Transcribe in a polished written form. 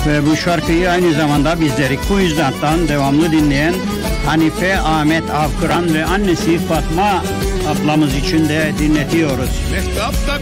Ve bu şarkıyı aynı zamanda bizleri Kuyuzdağ'dan devamlı dinleyen Hanife Ahmet Avkıran ve annesi Fatma ablamız için de dinletiyoruz. Mehtapta